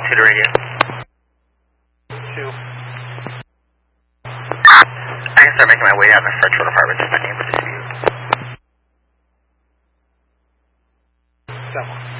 to the radio. 2. I can start making my way down the Central Department to the name of dispute. 7.